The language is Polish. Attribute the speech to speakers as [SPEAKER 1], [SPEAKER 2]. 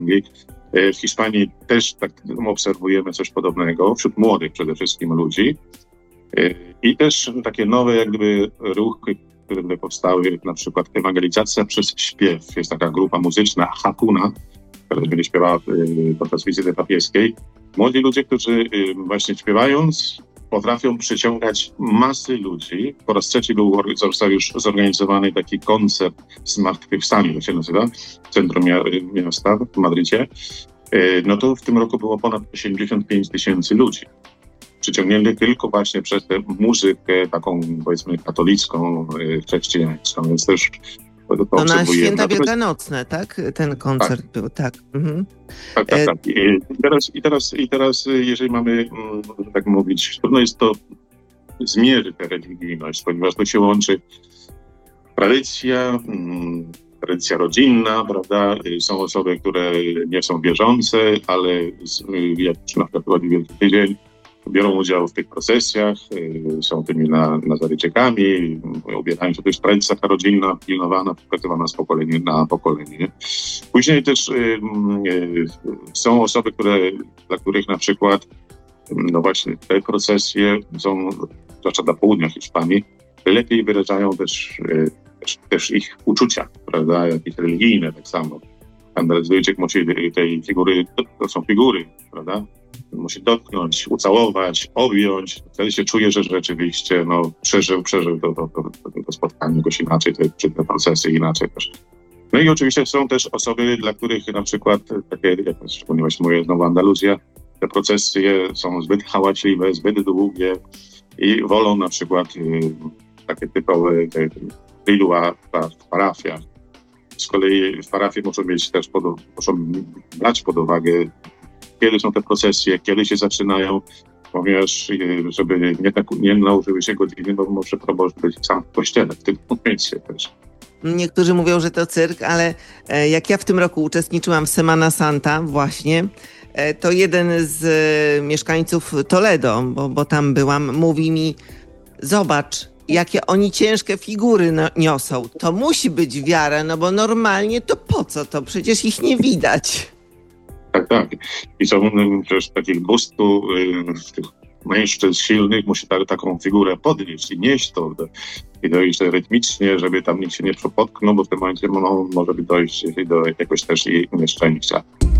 [SPEAKER 1] Anglii. W Hiszpanii też tak obserwujemy coś podobnego, wśród młodych przede wszystkim ludzi. I też takie nowe jakby ruchy, które by powstały, na przykład ewangelizacja przez śpiew. Jest taka grupa muzyczna Hakuna, która będzie śpiewała podczas wizyty papieskiej. Młodzi ludzie, którzy właśnie śpiewając potrafią przyciągać masy ludzi. Po raz trzeci został już zorganizowany taki koncert Zmartwychwstania, to się nazywa, w centrum miasta w Madrycie. No to w tym roku było ponad 85 tysięcy ludzi. Przyciągniętych tylko właśnie przez tę muzykę taką, powiedzmy, katolicką, chrześcijańską, więc też
[SPEAKER 2] to na święta wielkanocne, tak? Ten koncert był, tak.
[SPEAKER 1] Mhm. Tak. I teraz, jeżeli mamy, tak mówić, trudno jest to zmierzyć tę religijność, ponieważ to się łączy tradycja rodzinna, prawda? Są osoby, które nie są wierzące, ale jak na przykład przychodzi Wielki Tydzień, biorą udział w tych procesjach, są tymi nazaryciekami, ubierają się, to jest tradycja rodzinna, pilnowana, przekazywana z pokolenia na pokolenie. Później też są osoby, dla których na przykład właśnie te procesje są, zwłaszcza na południa Hiszpanii, lepiej wyrażają też ich uczucia, prawda, jakieś religijne tak samo. Nazaryjczyk musi tej figury, to są figury, prawda, musi dotknąć, ucałować, objąć. Wtedy się czuje, że rzeczywiście przeżył to spotkanie jakoś inaczej, te procesy inaczej też. No i oczywiście są też osoby, dla których na przykład takie, jak szczególnie właśnie mówię, znowu Andaluzja, te procesje są zbyt hałaśliwe, zbyt długie i wolą na przykład takie typowe trilua w parafiach. Z kolei w parafii muszą brać pod uwagę, kiedy są te procesje, kiedy się zaczynają, ponieważ żeby nie nałożyły się godziny, bo może proboszcz być sam w kościele w tym momencie też.
[SPEAKER 2] Niektórzy mówią, że to cyrk, ale jak ja w tym roku uczestniczyłam w Semana Santa właśnie, to jeden z mieszkańców Toledo, bo tam byłam, mówi mi: zobacz, jakie oni ciężkie figury niosą. To musi być wiara, bo normalnie to po co to? Przecież ich nie widać.
[SPEAKER 1] Tak. I są też takich 200 tych mężczyzn silnych, musi taką figurę podnieść i nieść to. I dojść rytmicznie, żeby tam nikt się nie potknął, bo w tym momencie może dojść do jakiegoś też nieszczęścia.